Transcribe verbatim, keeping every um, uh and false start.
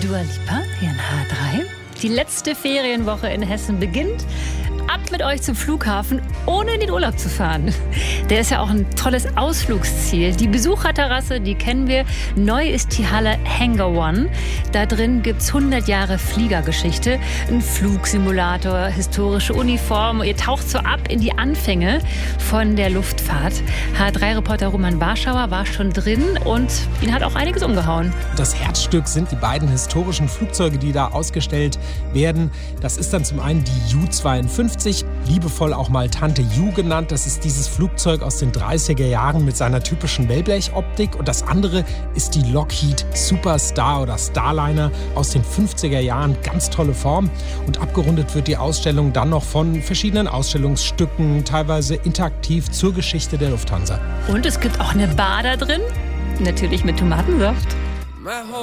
Dua Lipa hier in H drei. Die letzte Ferienwoche in Hessen beginnt. Ab mit euch zum Flughafen, ohne in den Urlaub zu fahren. Der ist ja auch ein tolles Ausflugsziel. Die Besucherterrasse, die kennen wir. Neu ist die Halle Hangar One. Da drin gibt's hundert Jahre Fliegergeschichte, ein Flugsimulator, historische Uniformen. Ihr taucht so ab in die Anfänge von der Luftfahrt. H drei Reporter Roman Warschauer war schon drin und ihn hat auch einiges umgehauen. Das Herzstück sind die beiden historischen Flugzeuge, die da ausgestellt werden. Das ist dann zum einen die U zweiundfünfzig, liebevoll auch mal Tante Ju genannt. Das ist dieses Flugzeug aus den dreißiger Jahren mit seiner typischen Wellblechoptik. Und das andere ist die Lockheed Superstar oder Starliner aus den fünfziger Jahren. Ganz tolle Form. Und abgerundet wird die Ausstellung dann noch von verschiedenen Ausstellungsstücken, teilweise interaktiv zur Geschichte der Lufthansa. Und es gibt auch eine Bar da drin, natürlich mit Tomatensaft.